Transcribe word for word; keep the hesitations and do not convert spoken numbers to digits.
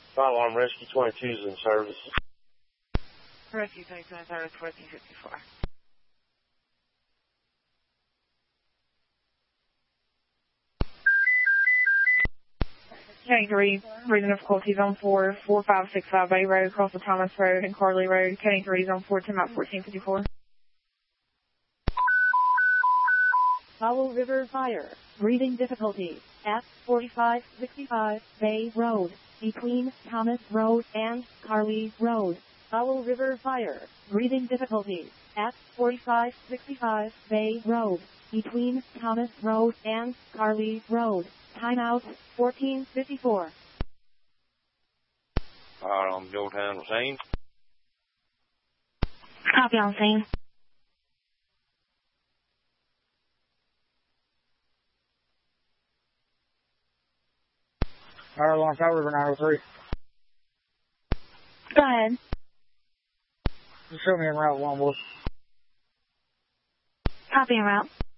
Fire alarm rescue twenty-two is in service. Rescue twenty-two in service, fourteen fifty-four. County three, reason of difficulty zone four, four five six five Bay Road, across the Thomas Road and Carly Road. County three, zone four, ten map fourteen fifty-four. Powell River Fire. Breathing difficulty at forty-five sixty-five Bay Road, between Thomas Road and Carly Road. Powell River Fire. Breathing difficulty at forty-five sixty-five Bay Road, between Thomas Road and Carly Road. Timeout fourteen fifty-four. Fire on Georgetown on scene. Copy on scene. Fire alarm, Powell River nine oh three. Go ahead. Just show me en route one, Wolf. Copy en route.